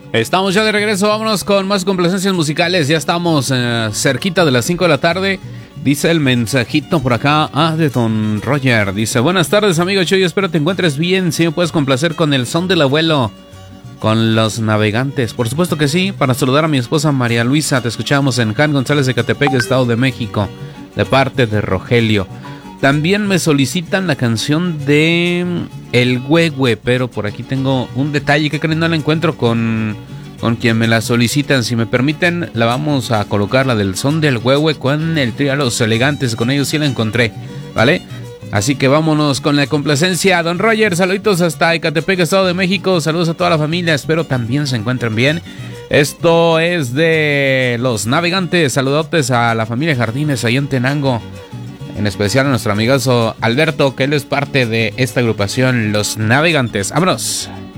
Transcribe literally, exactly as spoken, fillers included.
Estamos ya de regreso, vámonos con más complacencias musicales. Ya estamos eh, cerquita de las cinco de la tarde. Dice el mensajito por acá, ah, de Don Roger. Dice, buenas tardes, amigo Chuy, espero te encuentres bien. Si me puedes complacer con el son del abuelo, con Los Navegantes. Por supuesto que sí, para saludar a mi esposa María Luisa. Te escuchamos en Jan González de Catepec, Estado de México, de parte de Rogelio. También me solicitan la canción de El Güegüe, pero por aquí tengo un detalle que creo no la encuentro con, con quien me la solicitan. Si me permiten, la vamos a colocar, la del son del Güegüe con el trío Los Elegantes. Con ellos sí la encontré, ¿vale? Así que vámonos con la complacencia. Don Roger, saluditos hasta Ecatepec, Estado de México. Saludos a toda la familia, espero también se encuentren bien. Esto es de Los Navegantes. Saludotes a la familia Jardines ahí en Tenango. En especial a nuestro amigazo Alberto, que él es parte de esta agrupación, Los Navegantes. ¡Vámonos!